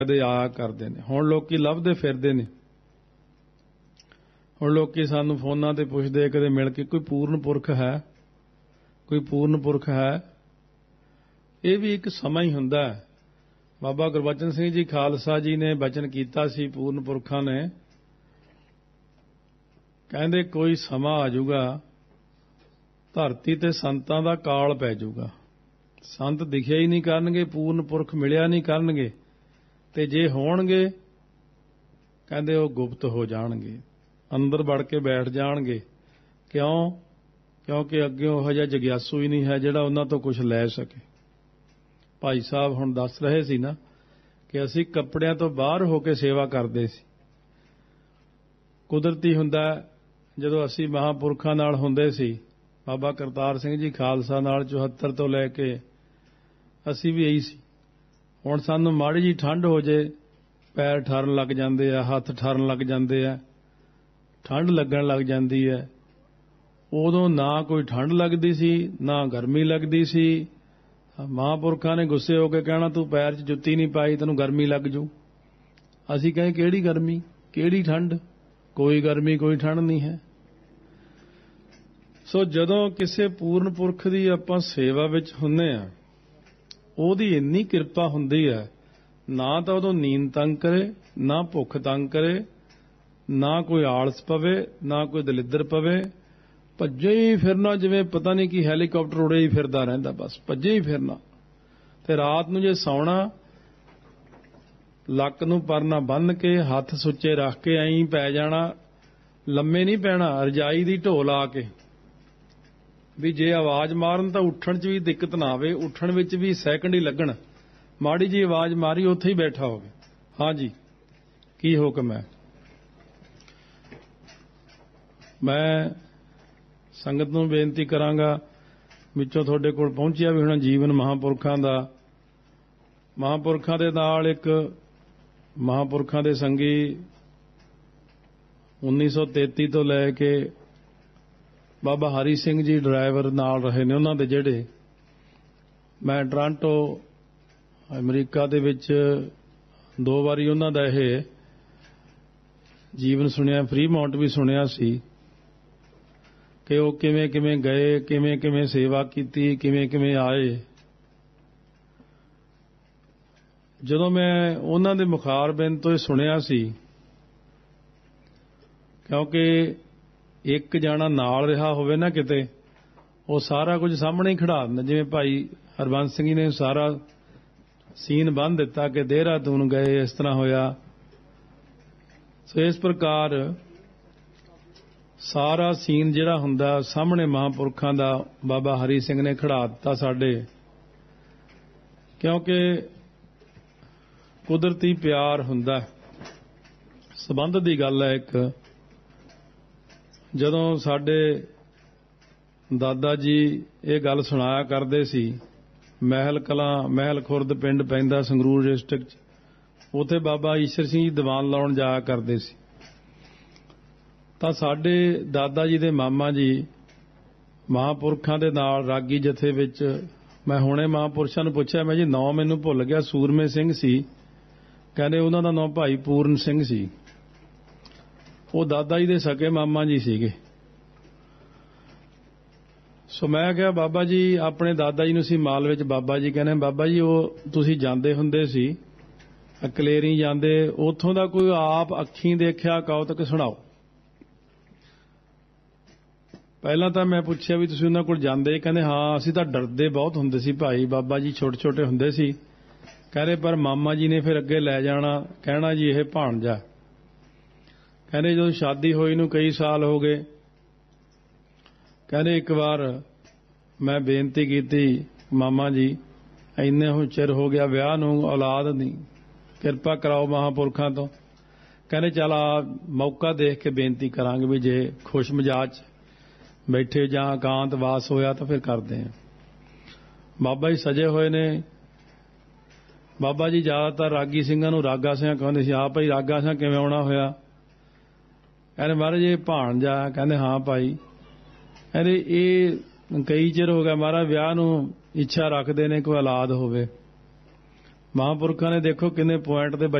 ਕਦੇ ਆਇਆ ਕਰਦੇ ਨੇ। ਹੁਣ ਲੋਕੀ ਲੱਭਦੇ ਫਿਰਦੇ ਨੇ। ਹੁਣ ਲੋਕੀ ਸਾਨੂੰ ਫੋਨਾਂ ਤੇ ਪੁੱਛਦੇ ਕਦੇ ਮਿਲ ਕੇ, ਕੋਈ ਪੂਰਨ ਪੁਰਖ ਹੈ, ਕੋਈ ਪੂਰਨ ਪੁਰਖ ਹੈ। ਇਹ ਵੀ ਇੱਕ ਸਮਾਂ ਹੀ ਹੁੰਦਾ ਹੈ। ਬਾਬਾ ਗੁਰਬਚਨ ਸਿੰਘ ਜੀ ਖਾਲਸਾ ਜੀ ਨੇ ਬਚਨ ਕੀਤਾ ਸੀ ਪੂਰਨ ਪੁਰਖਾਂ ਨੇ, ਕਹਿੰਦੇ ਕੋਈ ਸਮਾਂ ਆ ਜਾਊਗਾ ਧਰਤੀ ਤੇ ਸੰਤਾਂ ਦਾ ਕਾਲ ਪੈ ਜਾਊਗਾ, ਸੰਤ ਦਿਖਿਆ ਹੀ ਨਹੀਂ ਕਰਨਗੇ, ਪੂਰਨ ਪੁਰਖ ਮਿਲਿਆ ਨਹੀਂ ਕਰਨਗੇ, ਤੇ ਜੇ ਹੋਣਗੇ ਕਹਿੰਦੇ ਉਹ ਗੁਪਤ ਹੋ ਜਾਣਗੇ, ਅੰਦਰ ਵੜ ਕੇ ਬੈਠ ਜਾਣਗੇ। ਕਿਉਂ? ਕਿਉਂਕਿ ਅੱਗੇ ਉਹ ਜਿਹਾ ਜਗਿਆਸੂ ਹੀ ਨਹੀਂ ਹੈ ਜਿਹੜਾ ਉਹਨਾਂ ਤੋਂ ਕੁਝ ਲੈ ਸਕੇ। ਭਾਈ ਸਾਹਿਬ ਹੁਣ ਦੱਸ ਰਹੇ ਸੀ ਨਾ ਕਿ ਅਸੀਂ ਕੱਪੜਿਆਂ ਤੋਂ ਬਾਹਰ ਹੋ ਕੇ ਸੇਵਾ ਕਰਦੇ ਸੀ। ਕੁਦਰਤੀ ਹੁੰਦਾ ਜਦੋਂ ਅਸੀਂ ਮਹਾਂਪੁਰਖਾਂ ਨਾਲ ਹੁੰਦੇ ਸੀ, ਬਾਬਾ ਕਰਤਾਰ ਸਿੰਘ ਜੀ ਖਾਲਸਾ ਨਾਲ 74 ਤੋਂ ਲੈ ਕੇ ਅਸੀਂ ਵੀ ਇਹੀ ਸੀ। ਹੁਣ ਸਾਨੂੰ ਮਾੜੀ ਜੀ ਠੰਡ ਹੋ ਜੇ ਪੈਰ ਠਰਨ ਲੱਗ ਜਾਂਦੇ ਆ, ਹੱਥ ਠਰਨ ਲੱਗ ਜਾਂਦੇ ਆ, ਠੰਡ ਲੱਗਣ ਲੱਗ ਜਾਂਦੀ ਹੈ। ਉਦੋਂ ਨਾ ਕੋਈ ਠੰਡ ਲੱਗਦੀ ਸੀ ਨਾ ਗਰਮੀ ਲੱਗਦੀ ਸੀ। ਮਹਾਂਪੁਰਖਾਂ ਨੇ ਗੁੱਸੇ ਹੋ ਕੇ ਕਹਿਣਾ ਤੂੰ ਪੈਰ 'ਚ ਜੁੱਤੀ ਨਹੀਂ ਪਾਈ ਤੈਨੂੰ ਗਰਮੀ ਲੱਗ ਜੂ। ਅਸੀਂ ਕਹੇ ਕਿਹੜੀ ਗਰਮੀ ਕਿਹੜੀ ਠੰਡ, ਕੋਈ ਗਰਮੀ ਕੋਈ ਠੰਡ ਨਹੀਂ ਹੈ। ਸੋ ਜਦੋਂ ਕਿਸੇ ਪੂਰਨ ਪੁਰਖ ਦੀ ਆਪਾਂ ਸੇਵਾ ਵਿੱਚ ਹੁੰਦੇ ਆ, ਉਹਦੀ ਇੰਨੀ ਕਿਰਪਾ ਹੁੰਦੀ ਹੈ, ਨਾ ਤਾਂ ਉਦੋਂ ਨੀਂਦ ਤੰਗ ਕਰੇ, ਨਾ ਭੁੱਖ ਤੰਗ ਕਰੇ, ਨਾ ਕੋਈ ਆਲਸ ਪਵੇ, ਨਾ ਕੋਈ ਦਲਿੱਦਰ ਪਵੇ। ਭੱਜੇ ਹੀ ਫਿਰਨਾ ਜਿਵੇਂ ਪਤਾ ਨਹੀਂ ਕਿ ਹੈਲੀਕਾਪਟਰ ਉੜੇ ਹੀ ਫਿਰਦਾ ਰਹਿੰਦਾ, ਬਸ ਭੱਜੇ ਹੀ ਫਿਰਨਾ। ਤੇ ਰਾਤ ਨੂੰ ਜੇ ਸੌਣਾ ਲੱਕ ਨੂੰ ਪਰਨਾ ਬੰਨ੍ਹ ਕੇ ਹੱਥ ਸੁੱਚੇ ਰੱਖ ਕੇ ਐਂ ਪੈ ਜਾਣਾ, ਲੰਮੇ ਨਹੀਂ ਪੈਣਾ, ਰਜਾਈ ਦੀ ਢੋ ਲਾ ਕੇ, ਵੀ ਜੇ ਆਵਾਜ਼ ਮਾਰਨ ਤਾਂ ਉੱਠਣ 'ਚ ਵੀ ਦਿੱਕਤ ਨਾ ਆਵੇ, ਉੱਠਣ ਵਿੱਚ ਵੀ ਸੈਕਿੰਡ ਹੀ ਲੱਗਣ। ਮਾੜੀ ਜੀ ਆਵਾਜ਼ ਮਾਰੀ ਉੱਥੇ ਹੀ ਬੈਠਾ ਹੋਵੇ। ਹਾਂਜੀ ਕੀ ਹੁਕਮ ਹੈ? ਮੈਂ ਸੰਗਤ ਨੂੰ ਬੇਨਤੀ ਕਰਾਂਗਾ, ਵਿੱਚੋਂ ਤੁਹਾਡੇ ਕੋਲ ਪਹੁੰਚਿਆ ਵੀ ਹੁਣ ਜੀਵਨ ਮਹਾਂਪੁਰਖਾਂ ਦਾ। ਮਹਾਂਪੁਰਖਾਂ ਦੇ ਨਾਲ ਇੱਕ ਮਹਾਂਪੁਰਖਾਂ ਦੇ ਸੰਗੀ 1933 ਤੋਂ ਲੈ ਕੇ ਬਾਬਾ ਹਰੀ ਸਿੰਘ ਜੀ ਡਰਾਈਵਰ ਨਾਲ ਰਹੇ ਨੇ ਉਹਨਾਂ ਦੇ, ਜਿਹੜੇ ਮੈਂ ਟੋਰਾਂਟੋ ਅਮਰੀਕਾ ਦੇ ਵਿੱਚ 2 ਵਾਰੀ ਉਹਨਾਂ ਦਾ ਇਹ ਜੀਵਨ ਸੁਣਿਆ, ਫਰੀਮਾਉਂਟ ਵੀ ਸੁਣਿਆ ਸੀ ਕਿ ਉਹ ਕਿਵੇਂ ਕਿਵੇਂ ਗਏ, ਕਿਵੇਂ ਕਿਵੇਂ ਸੇਵਾ ਕੀਤੀ, ਕਿਵੇਂ ਕਿਵੇਂ ਆਏ। ਜਦੋਂ ਮੈਂ ਉਹਨਾਂ ਦੇ ਮੁਖਾਰਬਿੰਦ ਤੋਂ ਇਹ ਸੁਣਿਆ ਸੀ, ਕਿਉਂਕਿ ਇੱਕ ਜਾਣਾ ਨਾਲ ਰਿਹਾ ਹੋਵੇ ਨਾ ਕਿਤੇ, ਉਹ ਸਾਰਾ ਕੁਝ ਸਾਹਮਣੇ ਹੀ ਖੜਾ ਦਿੰਦਾ। ਜਿਵੇਂ ਭਾਈ ਹਰਬੰਸ ਸਿੰਘ ਜੀ ਨੇ ਸਾਰਾ ਸੀਨ ਬੰਨ੍ਹ ਦਿੱਤਾ ਕਿ ਦੇਹਰਾਦੂਨ ਗਏ, ਇਸ ਤਰ੍ਹਾਂ ਹੋਇਆ। ਸੋ ਇਸ ਪ੍ਰਕਾਰ ਸਾਰਾ ਸੀਨ ਜਿਹੜਾ ਹੁੰਦਾ ਸਾਹਮਣੇ ਮਹਾਂਪੁਰਖਾਂ ਦਾ ਬਾਬਾ ਹਰੀ ਸਿੰਘ ਨੇ ਖੜਾ ਦਿੱਤਾ ਸਾਡੇ, ਕਿਉਂਕਿ ਕੁਦਰਤੀ ਪਿਆਰ ਹੁੰਦਾ, ਸਬੰਧ ਦੀ ਗੱਲ ਹੈ ਇੱਕ। ਜਦੋਂ ਸਾਡੇ ਦਾਦਾ ਜੀ ਇਹ ਗੱਲ ਸੁਣਾਇਆ ਕਰਦੇ ਸੀ, ਮਹਿਲ ਕਲਾਂ ਮਹਿਲ ਖੁਰਦ ਪਿੰਡ ਪੈਂਦਾ ਸੰਗਰੂਰ ਡਿਸਟ੍ਰਿਕਟ 'ਚ, ਉੱਥੇ ਬਾਬਾ ਈਸ਼ਰ ਸਿੰਘ ਜੀ ਦੀਵਾਨ ਲਾਉਣ ਜਾਇਆ ਕਰਦੇ ਸੀ। ਤਾਂ ਸਾਡੇ ਦਾਦਾ ਜੀ ਦੇ ਮਾਮਾ ਜੀ ਮਹਾਂਪੁਰਖਾਂ ਦੇ ਨਾਲ ਰਾਗੀ ਜਥੇ ਵਿੱਚ, ਮੈਂ ਹੁਣੇ ਮਹਾਂਪੁਰਸ਼ਾਂ ਨੂੰ ਪੁੱਛਿਆ, ਮੈਂ ਜੀ ਨਾਂ ਮੈਨੂੰ ਭੁੱਲ ਗਿਆ, ਸੂਰਮੇ ਸਿੰਘ ਸੀ, ਕਹਿੰਦੇ ਉਹਨਾਂ ਦਾ ਨਾਂ ਭਾਈ ਪੂਰਨ ਸਿੰਘ ਸੀ। ਉਹ ਦਾਦਾ ਜੀ ਦੇ ਸਕੇ ਮਾਮਾ ਜੀ ਸੀਗੇ। ਸੋ ਮੈਂ ਕਿਹਾ ਬਾਬਾ ਜੀ, ਆਪਣੇ ਦਾਦਾ ਜੀ ਨੂੰ ਸੀ ਮਾਲ ਵਿੱਚ ਬਾਬਾ ਜੀ ਕਹਿੰਦੇ, ਬਾਬਾ ਜੀ ਉਹ ਤੁਸੀਂ ਜਾਂਦੇ ਹੁੰਦੇ ਸੀ ਕਲੇਰੀ ਜਾਂਦੇ, ਉੱਥੋਂ ਦਾ ਕੋਈ ਆਪ ਅੱਖੀਂ ਦੇਖਿਆ ਕੌਤਕ ਸੁਣਾਓ। ਪਹਿਲਾਂ ਤਾਂ ਮੈਂ ਪੁੱਛਿਆ ਵੀ ਤੁਸੀਂ ਉਹਨਾਂ ਕੋਲ ਜਾਂਦੇ, ਕਹਿੰਦੇ ਹਾਂ ਅਸੀਂ ਤਾਂ ਡਰਦੇ ਬਹੁਤ ਹੁੰਦੇ ਸੀ ਭਾਈ, ਬਾਬਾ ਜੀ ਛੋਟੇ ਛੋਟੇ ਹੁੰਦੇ ਸੀ, ਕਹਿੰਦੇ ਪਰ ਮਾਮਾ ਜੀ ਨੇ ਫਿਰ ਅੱਗੇ ਲੈ ਜਾਣਾ, ਕਹਿਣਾ ਜੀ ਇਹ ਭਾਣਜਾ। ਕਹਿੰਦੇ ਜਦੋਂ ਸ਼ਾਦੀ ਹੋਈ ਨੂੰ ਕਈ ਸਾਲ ਹੋ ਗਏ, ਕਹਿੰਦੇ ਇੱਕ ਵਾਰ ਮੈਂ ਬੇਨਤੀ ਕੀਤੀ, ਮਾਮਾ ਜੀ ਇੰਨੇ ਹੁਣ ਚਿਰ ਹੋ ਗਿਆ ਵਿਆਹ ਨੂੰ, ਔਲਾਦ ਨਹੀਂ, ਕਿਰਪਾ ਕਰਾਓ ਮਹਾਂਪੁਰਖਾਂ ਤੋਂ। ਕਹਿੰਦੇ ਚੱਲ ਆ ਮੌਕਾ ਦੇਖ ਕੇ ਬੇਨਤੀ ਕਰਾਂਗੇ, ਵੀ ਜੇ ਖੁਸ਼ ਮਿਜਾਜ ਬੈਠੇ ਜਾਂ ਇਕਾਂਤ ਵਾਸ ਹੋਇਆ ਤਾਂ ਫਿਰ ਕਰਦੇ ਹਾਂ। ਬਾਬਾ ਜੀ ਸਜੇ ਹੋਏ ਨੇ। ਬਾਬਾ ਜੀ ਜ਼ਿਆਦਾਤਰ ਰਾਗੀ ਸਿੰਘਾਂ ਨੂੰ ਰਾਗਾ ਸਿੰਘ ਕਹਿੰਦੇ ਸੀ। ਆਪ ਹੀ ਰਾਗਾ ਸਿੰਘ ਕਿਵੇਂ ਆਉਣਾ ਹੋਇਆ? ਕਹਿੰਦੇ ਮਹਾਰਾਜ ਇਹ ਭਾਣਜਾ। ਕਹਿੰਦੇ ਹਾਂ ਭਾਈ। ਕਹਿੰਦੇ ਇਹ ਕਈ ਚਿਰ ਹੋ ਗਿਆ ਮਹਾਰਾਜ ਵਿਆਹ ਨੂੰ, ਇੱਛਾ ਰੱਖਦੇ ਨੇ ਕੋਈ ਔਲਾਦ ਹੋਵੇ। ਮਹਾਂਪੁਰਖਾਂ ਨੇ ਦੇਖੋ ਕਿੰਨੇ ਪੁਆਇੰਟ ਦੇ